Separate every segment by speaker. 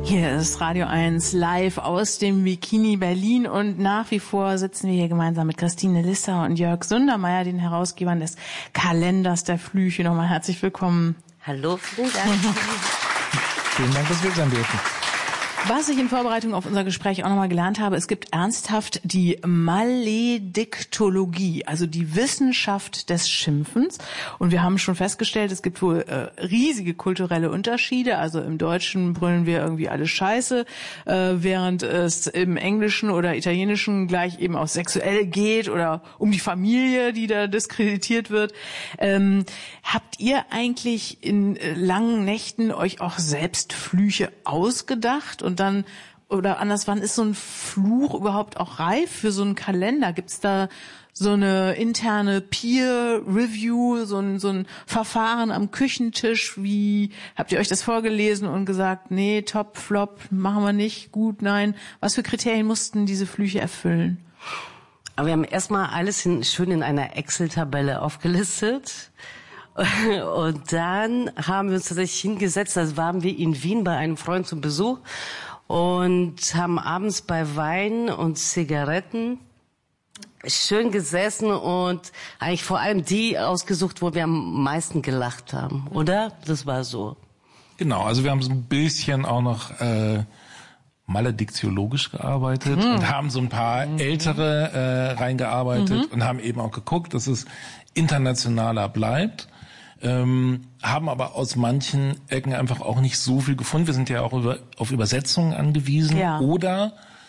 Speaker 1: Hier ist Radio 1 live aus dem Bikini Berlin und nach wie vor sitzen wir hier gemeinsam mit Christine Lisser und Jörg Sundermeier, den Herausgebern des Kalenders der Flüche. Nochmal herzlich willkommen.
Speaker 2: Hallo, vielen Dank.
Speaker 3: Vielen Dank, dass wir sein dürfen.
Speaker 1: Was ich in Vorbereitung auf unser Gespräch auch nochmal gelernt habe, es gibt ernsthaft die Malediktologie, also die Wissenschaft des Schimpfens. Und wir haben schon festgestellt, es gibt wohl riesige kulturelle Unterschiede. Also im Deutschen brüllen wir irgendwie alles Scheiße, während es im Englischen oder Italienischen gleich eben auch sexuell geht oder um die Familie, die da diskreditiert wird. Habt ihr eigentlich in langen Nächten euch auch selbst Flüche ausgedacht? Und dann, oder anders, wann ist so ein Fluch überhaupt auch reif für so einen Kalender? Gibt's da so eine interne Peer-Review, so ein Verfahren am Küchentisch? Wie habt ihr euch das vorgelesen und gesagt, nee, top, flop, machen wir nicht, gut, nein? Was für Kriterien mussten diese Flüche erfüllen?
Speaker 2: Aber wir haben erstmal alles schön in einer Excel-Tabelle aufgelistet. Und dann haben wir uns tatsächlich hingesetzt, das waren wir in Wien bei einem Freund zum Besuch und haben abends bei Wein und Zigaretten schön gesessen und eigentlich vor allem die ausgesucht, wo wir am meisten gelacht haben, oder? Das war so.
Speaker 3: Genau, also wir haben so ein bisschen auch noch malediktiologisch gearbeitet und haben so ein paar ältere reingearbeitet und haben eben auch geguckt, dass es internationaler bleibt. Haben aber aus manchen Ecken einfach auch nicht so viel gefunden. Wir sind ja auch auf Übersetzungen angewiesen. Ja. Oder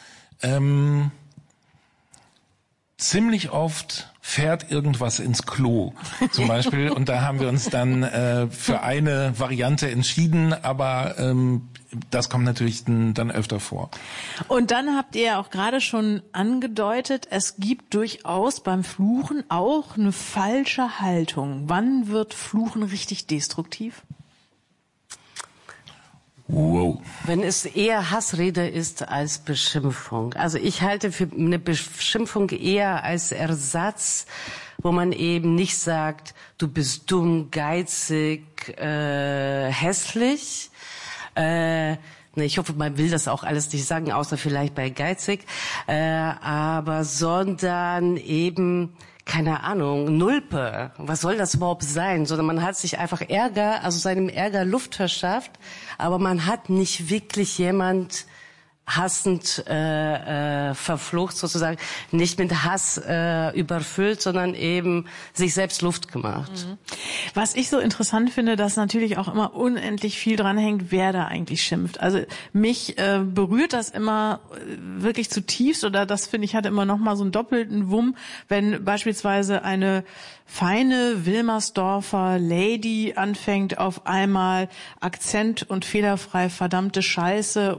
Speaker 3: ziemlich oft fährt irgendwas ins Klo zum Beispiel. Und da haben wir uns dann für eine Variante entschieden, aber das kommt natürlich dann öfter vor.
Speaker 1: Und dann habt ihr auch gerade schon angedeutet, es gibt durchaus beim Fluchen auch eine falsche Haltung. Wann wird Fluchen richtig destruktiv?
Speaker 3: Wow.
Speaker 2: Wenn es eher Hassrede ist als Beschimpfung. Also ich halte für eine Beschimpfung eher als Ersatz, wo man eben nicht sagt, du bist dumm, geizig, hässlich. Ich hoffe, man will das auch alles nicht sagen, außer vielleicht bei geizig. Aber sondern eben, keine Ahnung, Nulpe. Was soll das überhaupt sein? Sondern man hat sich einfach Ärger, also seinem Ärger Luft verschafft, aber man hat nicht wirklich jemand hassend verflucht sozusagen, nicht mit Hass überfüllt, sondern eben sich selbst Luft gemacht.
Speaker 1: Was ich so interessant finde, dass natürlich auch immer unendlich viel dranhängt, wer da eigentlich schimpft. Also mich berührt das immer wirklich zutiefst, oder das finde ich hat immer noch mal so einen doppelten Wumm, wenn beispielsweise eine feine Wilmersdorfer Lady anfängt auf einmal Akzent und fehlerfrei verdammte Scheiße